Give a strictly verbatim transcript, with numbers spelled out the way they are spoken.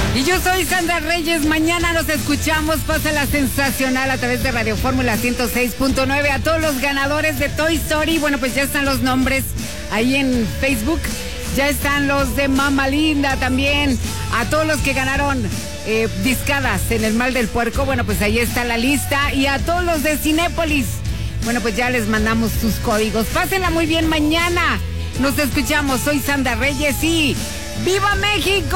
Y yo soy Sandra Reyes. Mañana nos escuchamos. Pásala sensacional a través de Radio Fórmula ciento seis punto nueve. A todos los ganadores de Toy Story. Bueno, pues ya están los nombres ahí en Facebook. Ya están los de Mama Linda también. A todos los que ganaron eh, discadas en el Mal del Puerco. Bueno, pues ahí está la lista. Y a todos los de Cinépolis. Bueno, pues ya les mandamos sus códigos. Pásenla muy bien mañana. Nos escuchamos. Soy Sandra Reyes y ¡Viva México!